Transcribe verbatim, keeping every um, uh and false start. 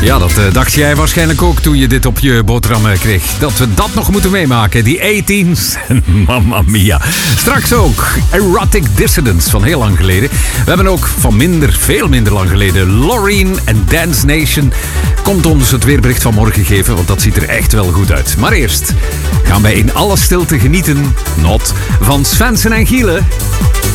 Ja, dat uh, dacht jij waarschijnlijk ook toen je dit op je boterham uh, kreeg. Dat we dat nog moeten meemaken. Die eighteens. Mamma mia. Straks ook Erotic Dissidents van heel lang geleden. We hebben ook van minder, veel minder lang geleden Loreen en Dance Nation. Komt ons het weerbericht van morgen geven, want dat ziet er echt wel goed uit. Maar eerst gaan wij in alle stilte genieten, not, van Svensson en Gielen.